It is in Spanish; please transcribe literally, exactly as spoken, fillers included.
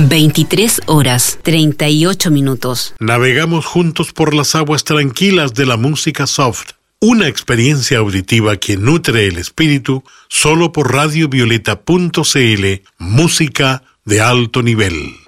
veintitrés horas, treinta y ocho minutos. Navegamos juntos por las aguas tranquilas de la música soft. Una experiencia auditiva que nutre el espíritu solo por radiovioleta punto c l, música de alto nivel.